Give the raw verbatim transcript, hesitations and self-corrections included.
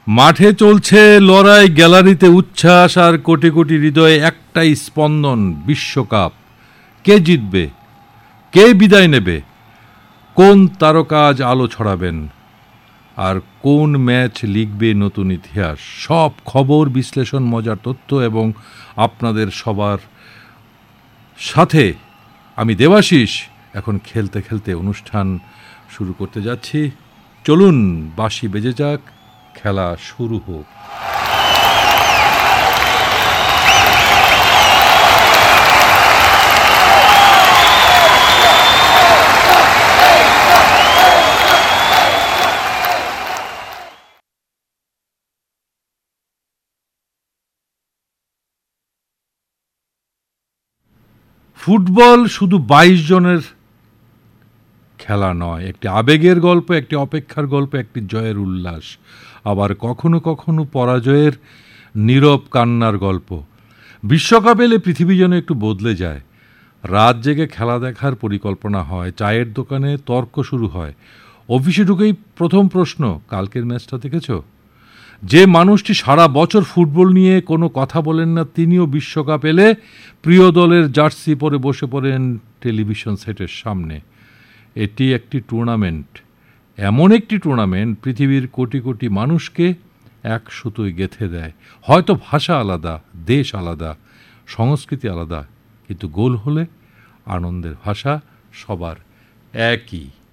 মাঠে চলছে লড়াই, গ্যালারিতে উচ্ছ্বাস, আর কোটি কোটি হৃদয়ে একটাই স্পন্দন, বিশ্বকাপ। কে জিতবে, কে বিদায় নেবে, কোন তারকা আজ আলো ছড়াবেন, আর কোন ম্যাচ লিখবে নতুন ইতিহাস, সব খবর, বিশ্লেষণ, মজার তথ্য এবং আপনাদের সবার সাথে আমি দেবাশিস এখন খেলতে খেলতে অনুষ্ঠান শুরু করতে যাচ্ছি। চলুন বাঁশি বেজে যাক, খেলা শুরু হোক। ফুটবল শুধু বাইশ জনের খেলা নয়, একটি আবেগের গল্প, একটি অপেক্ষার গল্প, একটি জয়ের উল্লাস, আবার কখনো কখনো পরাজয়ের নীরব কান্নার গল্প। বিশ্বকাপ এলে পৃথিবী যেন একটু বদলে যায়। রাত জেগে খেলা দেখার পরিকল্পনা হয়, চায়ের দোকানে তর্ক শুরু হয়, অফিসে ঢুকেই প্রথম প্রশ্ন, কালকের ম্যাচটা দেখেছ? যে মানুষটি সারা বছর ফুটবল নিয়ে কোনো কথা বলেন না, তিনিও বিশ্বকাপ এলে প্রিয় দলের জার্সি পরে বসে পড়েন টেলিভিশন সেটের সামনে। এটি একটি টুর্নামেন্ট, এমন একটি টুর্নামেন্ট পৃথিবীর কোটি কোটি মানুষকে এক সুতোয় গেঁথে দেয়। হয়তো ভাষা আলাদা, দেশ আলাদা, সংস্কৃতি আলাদা, কিন্তু গোল হলে আনন্দের ভাষা সবার একই।